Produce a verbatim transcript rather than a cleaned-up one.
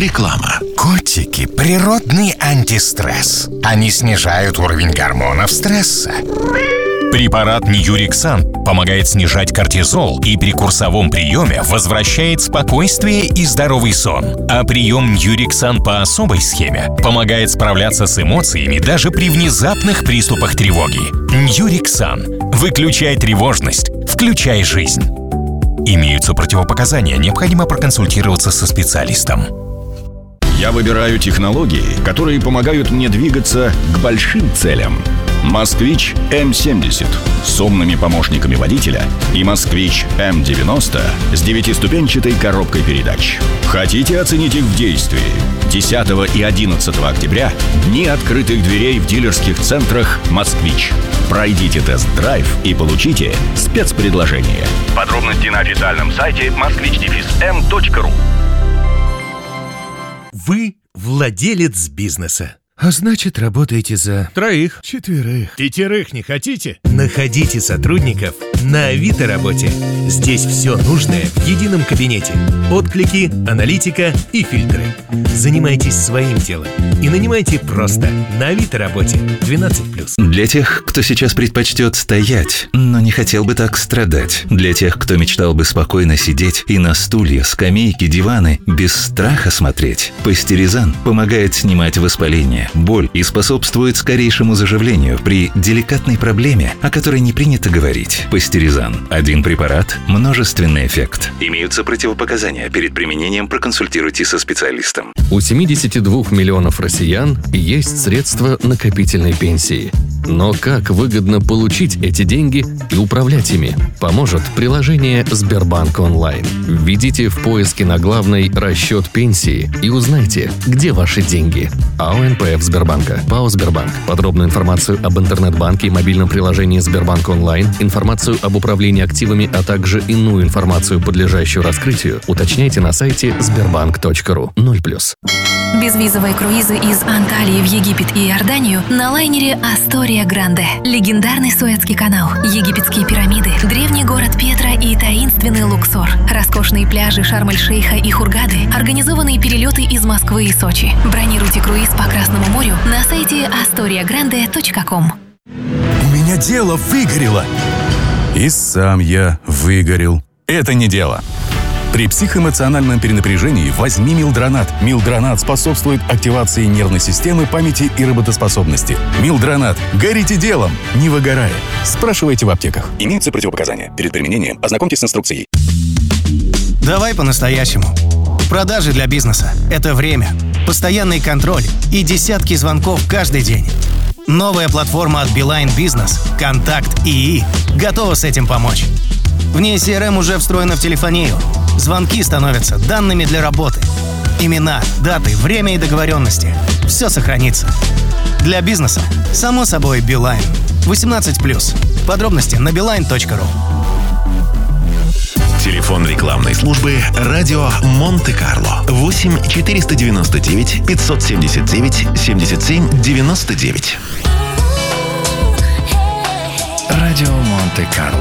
Реклама. Котики – природный антистресс. Они снижают уровень гормонов стресса. Препарат Ньюриксан помогает снижать кортизол и при курсовом приеме возвращает спокойствие и здоровый сон. А прием Ньюриксан по особой схеме помогает справляться с эмоциями даже при внезапных приступах тревоги. Ньюриксан. Выключай тревожность. Включай жизнь. Имеются противопоказания. Необходимо проконсультироваться со специалистом. Я выбираю технологии, которые помогают мне двигаться к большим целям. «Москвич эм семьдесят» с умными помощниками водителя и «Москвич эм девяносто» с девятиступенчатой коробкой передач. Хотите оценить их в действии? десятого и одиннадцатого октября – дни открытых дверей в дилерских центрах «Москвич». Пройдите тест-драйв и получите спецпредложение. Подробности на официальном сайте москвич эм точка ру. Вы владелец бизнеса. А значит, работаете за... Троих. Четверых. Пятерых не хотите? Находите сотрудников на Авито Работе. Здесь все нужное в едином кабинете. Отклики, аналитика и фильтры. Занимайтесь своим делом и нанимайте просто на Авито Работе. двенадцать плюс. Для тех, кто сейчас предпочтет стоять, но не хотел бы так страдать. Для тех, кто мечтал бы спокойно сидеть и на стулья, скамейки, диваны без страха смотреть. Пастеризан помогает снимать воспаление, боль и способствует скорейшему заживлению при деликатной проблеме, о которой не принято говорить. Пастеризан. Один препарат, множественный эффект. Имеются противопоказания. Перед применением проконсультируйтесь со специалистом. У семидесяти двух миллионов россиян есть средства накопительной пенсии. Но как выгодно получить эти деньги и управлять ими? Поможет приложение Сбербанк онлайн. Введите в поиске на главной «Расчет пенсии» и узнайте, где ваши деньги. АО эн пэ эф Сбербанка. ПАО Сбербанк. Подробную информацию об интернет-банке и мобильном приложении Сбербанк онлайн, информацию об управлении активами, а также иную информацию, подлежащую раскрытию, уточняйте на сайте сбербанк точка ру. ноль плюс. Безвизовые круизы из Анталии в Египет и Иорданию на лайнере «Астория Гранде». Легендарный Суэцкий канал, египетские пирамиды, древний город Петра и таинственный Луксор, роскошные пляжи Шарм-эль-Шейха и Хургады, организованные перелеты из Москвы и Сочи. Бронируйте круиз по Красному морю на сайте астория гранде точка ком. У меня дело выгорело. И сам я выгорел. Это не дело. При психоэмоциональном перенапряжении возьми Милдронат. Милдронат способствует активации нервной системы, памяти и работоспособности. Милдронат. Горите делом, не выгорая. Спрашивайте в аптеках. Имеются противопоказания. Перед применением ознакомьтесь с инструкцией. Давай по-настоящему. Продажи для бизнеса – это время, постоянный контроль и десятки звонков каждый день. Новая платформа от Beeline Business «Контакт ИИ» готова с этим помочь. В ней си эр эм уже встроена в телефонию. Звонки становятся данными для работы. Имена, даты, время и договоренности. Все сохранится. Для бизнеса, само собой, Beeline. восемнадцать плюс. Подробности на билайн точка ру. Телефон рекламной службы «Радио Монте-Карло» восемь четыреста девяносто девять пятьсот семьдесят девять семьдесят семь девяносто девять. Радио Монте-Карло.